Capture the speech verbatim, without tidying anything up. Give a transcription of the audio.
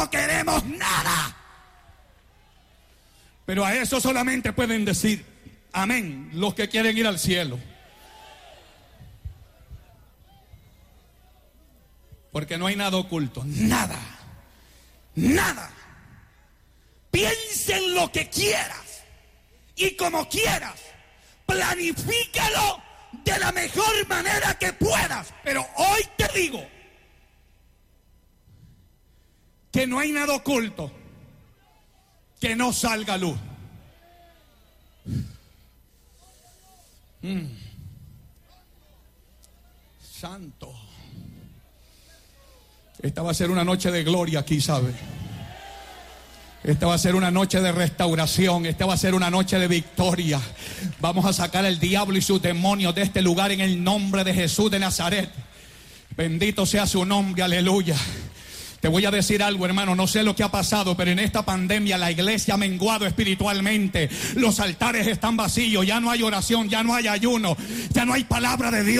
no queremos nada. Pero a eso solamente pueden decir amén los que quieren ir al cielo. Porque no hay nada oculto, nada, nada. Piensa en lo que quieras y como quieras. Planifícalo de la mejor manera que puedas. Pero hoy te digo que no hay nada oculto que no salga a luz. Mm. Santo. Esta va a ser una noche de gloria aquí, ¿sabe? Esta va a ser una noche de restauración. Esta va a ser una noche de victoria. Vamos a sacar al diablo y sus demonios de este lugar en el nombre de Jesús de Nazaret. Bendito sea su nombre, aleluya. Te voy a decir algo, hermano, no sé lo que ha pasado, pero en esta pandemia la iglesia ha menguado espiritualmente. Los altares están vacíos, ya no hay oración, ya no hay ayuno, ya no hay palabra de Dios.